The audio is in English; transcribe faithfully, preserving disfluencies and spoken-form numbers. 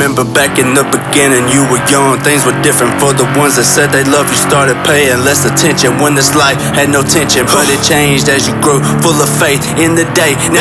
remember back in the beginning, you were young, things were different. For the ones that said they love you, started paying less attention when this life had no tension. But it changed as you grew, full of faith in the day. Now